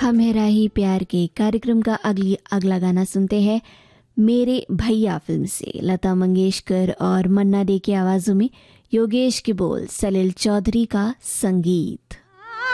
हम है राही प्यार के कार्यक्रम का अगला गाना सुनते हैं मेरे भैया फिल्म से। लता मंगेशकर और मन्ना डे की आवाजों में, योगेश के बोल, सलील चौधरी का संगीत।